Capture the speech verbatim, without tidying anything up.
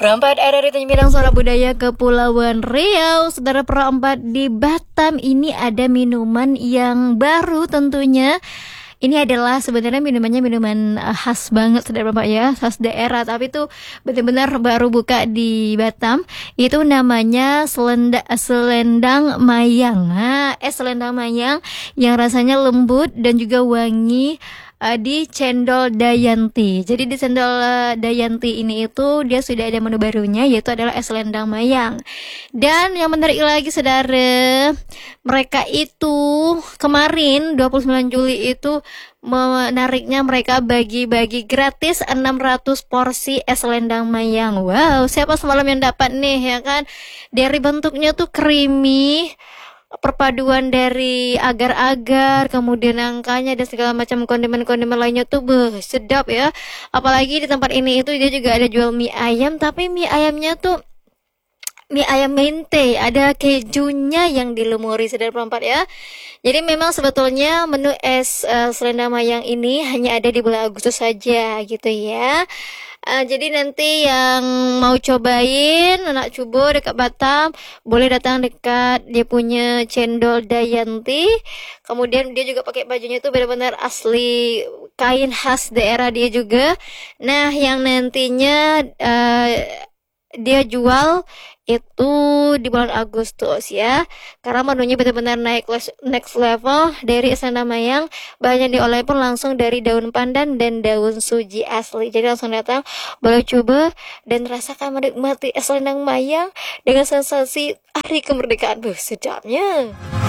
Perempat ada di Tanjung Pinang Suara Budaya Kepulauan Riau. Saudara perempat di Batam ini ada minuman yang baru tentunya. Ini adalah sebenarnya minumannya minuman uh, khas banget saudara perempat ya, khas daerah. Tapi itu benar-benar baru buka di Batam. Itu namanya selenda, selendang mayang. Nah, eh selendang mayang yang rasanya lembut dan juga wangi. Uh, di Cendol Dayanti. Jadi di Cendol uh, Dayanti ini itu dia sudah ada menu barunya, yaitu adalah es selendang mayang. Dan yang menarik lagi saudara, mereka itu kemarin dua puluh sembilan Juli itu menariknya mereka bagi-bagi gratis enam ratus porsi es selendang mayang. Wow, siapa semalam yang dapat nih ya kan? Dari bentuknya tuh creamy, perpaduan dari agar-agar, kemudian angkanya dan segala macam kondimen-kondimen lainnya tuh beuh, sedap ya. Apalagi di tempat ini itu dia juga ada jual mie ayam, tapi mie ayamnya tuh mie ayam mente, ada kejunya yang dilumuri saudara perempat ya. Jadi memang sebetulnya menu es uh, selendang mayang ini hanya ada di bulan Agustus saja gitu ya. Uh, jadi nanti yang mau cobain anak cubo dekat Batam boleh datang dekat dia punya Cendol Dayanti. Kemudian dia juga pakai bajunya itu benar-benar asli kain khas daerah dia juga. Nah yang nantinya uh, dia jual itu di bulan Agustus ya, karena menunya benar-benar naik next level dari es selendang mayang. Bahan yang diolah pun langsung dari daun pandan dan daun suji asli. Jadi langsung datang boleh coba dan rasakan menikmati es selendang mayang dengan sensasi hari kemerdekaan. Buh, sedapnya.